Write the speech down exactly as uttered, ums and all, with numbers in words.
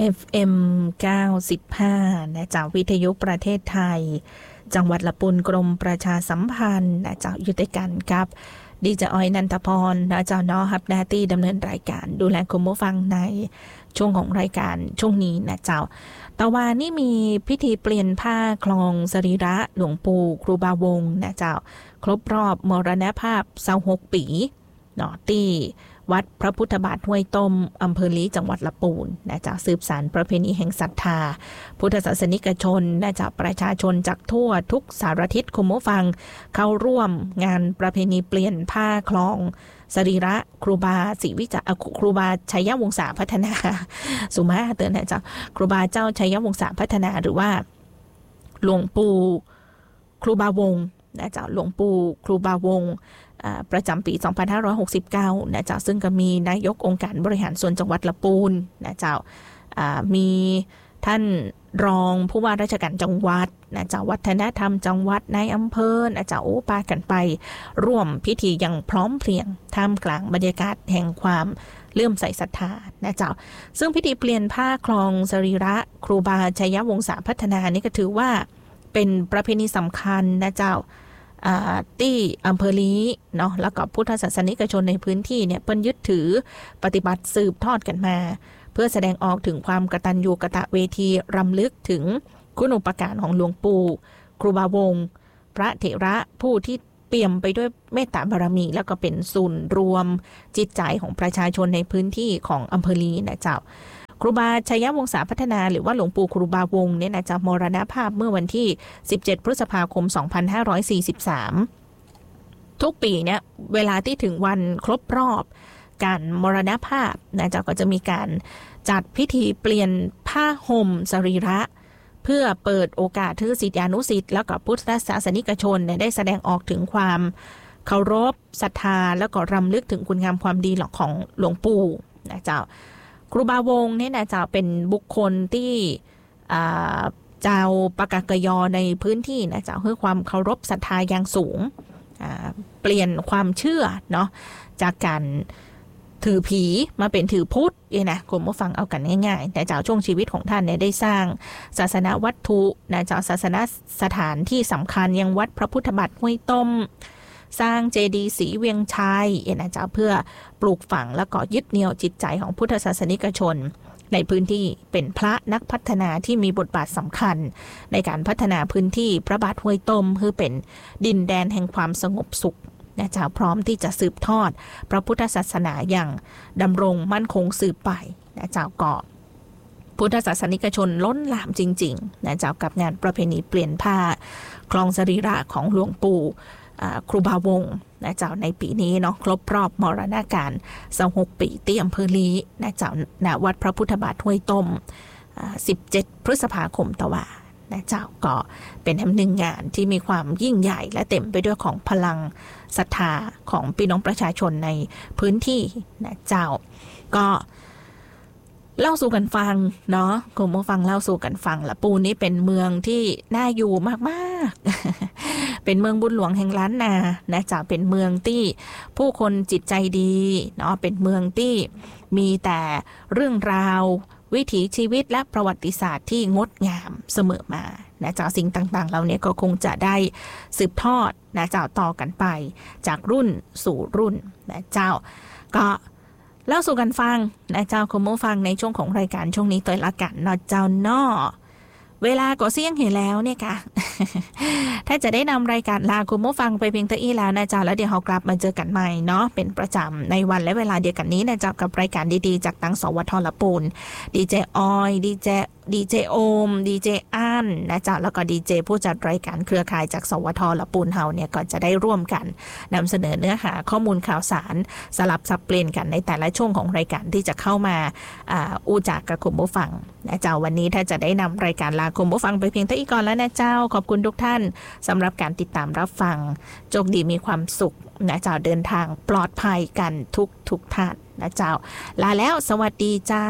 เอฟ เอ็ม เก้าสิบห้า นะจากวิทยุประเทศไทยจังหวัดละปุนกรมประชาสัมพันธ์นะจากยุติกันกับดีเจออยนันทพรนะเจ้าน้อฮับหน้าที่ดำเนินรายการดูแลคุณผู้ฟังในช่วงของรายการช่วงนี้นะเจ้าตะวันนี่มีพิธีเปลี่ยนผ้าคลองสรีระหลวงปู่ครูบาวงศ์นะเจ้าครบรอบมรณภาพยี่สิบหกปีเนาะที่วัดพระพุทธบาทห้วยต้มอำเภอลีจังหวัดละปูนนะจากสืบสานประเพณีแห่งศรัทธาพุทธศาสนิกชนนะจากประชาชนจากทั่วทุกสารทิศคุณผู้ฟังเข้าร่วมงานประเพณีเปลี่ยนผ้าคลองสรีระครูบาศรีวิจารครูบาชัยวงศาพัฒนาสุมาเตือนนะจ๊ะครูบาเจ้าชัยวงศาพัฒนาหรือว่าหลวงปู่ครูบาวงนะจ๊ะหลวงปู่ครูบาวงประจำปีสองพันห้าร้อยหกสิบเก้านะเจ้าซึ่งก็มีนายกองค์การบริหารส่วนจังหวัดละปูนนะเจ้ามีท่านรองผู้ว่าราชการจังหวัดนะเจ้าวัฒนธรรมจังหวัดนายอำเภอนะเจ้าโอ้ปากันไปร่วมพิธีอย่างพร้อมเพรียงท่ามกลางบรรยากาศแห่งความเลื่อมใสศรัทธานะเจ้าซึ่งพิธีเปลี่ยนผ้าคลองสรีระครูบาชัยวงศาพัฒนานี่ก็ถือว่าเป็นประเพณีสำคัญนะเจ้าที่อำเภอลีเนาะแล้วก็พุทธศาสนิกชนในพื้นที่เนี่ยเพิ่นยึดถือปฏิบัติสืบทอดกันมาเพื่อแสดงออกถึงความกตัญญูกตเวทีรำลึกถึงคุณูปการของหลวงปู่ครูบาวงศ์พระเถระผู้ที่เปี่ยมไปด้วยเมตตาบารมีแล้วก็เป็นศูนย์รวมจิตใจของประชาชนในพื้นที่ของอำเภอลีนะเจ้าครูบาชัยวงศาพัฒนาหรือว่าหลวงปู่ครูบาวงศ์เนี่ยนะจะมรณภาพเมื่อวันที่สิบเจ็ดพฤษภาคมสองพันห้าร้อยสี่สิบสามทุกปีเนี่ยเวลาที่ถึงวันครบรอบการมรณภาพนะเจ้าก็จะมีการจัดพิธีเปลี่ยนผ้าห่มสรีระเพื่อเปิดโอกาสให้ศิษยานุศิษย์แล้วก็พุทธศาสนิกชนได้แสดงออกถึงความเคารพศรัทธาแล้วก็รำลึกถึงคุณงามความดีของหลวงปู่นะเจ้าครูบาวงศ์เนี่ยนะเจ้าเป็นบุคคลที่เจ้าปากากยอในพื้นที่นะเจ้าเพื่อความเคารพศรัทธาอย่างสูงเปลี่ยนความเชื่อเนาะจากการถือผีมาเป็นถือพุทธเนี่ยนะคุณผู้ฟังเอากันง่ายๆแต่เจ้าช่วงชีวิตของท่านเนี่ยได้สร้างศาสนวัตถุนะเจ้าศาสนสถานที่สำคัญยังวัดพระพุทธบาทห้วยต้มสร้างเจดีย์ศรีเวียงชัยนะเจ้าเพื่อปลูกฝังและก็ยึดเหนี่ยวจิตใจของพุทธศาสนิกชนในพื้นที่เป็นพระนักพัฒนาที่มีบทบาทสำคัญในการพัฒนาพื้นที่พระบาทห้วยต้มเพื่อเป็นดินแดนแห่งความสงบสุขนะเจ้าพร้อมที่จะสืบทอดพระพุทธศาสนาอย่างดำรงมั่นคงสืบไปนะเจ้าก็พุทธศาสนิกชนล้นหลามจริงๆนะเจ้ากับงานประเพณีเปลี่ยนผ้าคลองสรีระของหลวงปู่ครูบาวงศ์นะเจ้าในปีนี้เนาะครบรอบมรณกาลยี่สิบหกปีที่อำเภอลีนะเจ้าณวัดพระพุทธบาทห้วยต้มสิบเจ็ดพฤษภาคมตะวันนะเจ้าก็เป็นแห่งหนึ่งงานที่มีความยิ่งใหญ่และเต็มไปด้วยของพลังศรัทธาของพี่น้องประชาชนในพื้นที่นะเจ้าก็เล่าสู่กันฟังเนาะคุณผู้ฟังเล่าสู่กันฟังละปูนนี้เป็นเมืองที่น่าอยู่มากๆเป็นเมืองบุญหลวงแห่งล้านนานะจ๊ะเป็นเมืองที่ผู้คนจิตใจดีเนาะเป็นเมืองที่มีแต่เรื่องราววิถีชีวิตและประวัติศาสตร์ที่งดงามเสมอมานะจ๊ะสิ่งต่างๆเหล่านี้ก็คงจะได้สืบทอดนะจ๊ะต่อกันไปจากรุ่นสู่รุ่นนะเจ้าก็เล่าสู่กันฟังนะเจ้าคุณผู้ฟังในช่วงของรายการช่วงนี้ตัวละกันเนาะเจ้าเนาะเวลาก็เสี่ยงเห็นแล้วเนี่ยค่ะ ถ้าจะได้นำรายการลาคุณผู้ฟังไปเพียงเท่านี้แล้วนะเจ้าแล้วเดี๋ยวเรากลับมาเจอกันใหม่เนาะเป็นประจำในวันและเวลาเดียวกันนี้นะเจ้ากับรายการดีๆจากตังสวทละปูนดีเจออยดีเจดีเจโอมดีเจอันนะเจ้าแล้วก็ดีเจผู้จัดรายการเครือข่ายจากสวทละปูนเฮาเนี่ยก็จะได้ร่วมกันนำเสนอเนื้อหาข้อมูลข่าวสารสลับสับเปลี่ยนกันในแต่ละช่วงของรายการที่จะเข้ามาอู้จากกับคุณผู้ฟังนะเจ้าวันนี้ถ้าจะได้นำรายการลาคุณผู้ฟังไปเพียงเท่านี้ก่อนแล้วนะเจ้าขอบคุณทุกท่านสำหรับการติดตามรับฟังโชคดีมีความสุขนะเจ้าเดินทางปลอดภัยกันทุกทุกท่านนะเจ้าลาแล้วสวัสดีเจ้า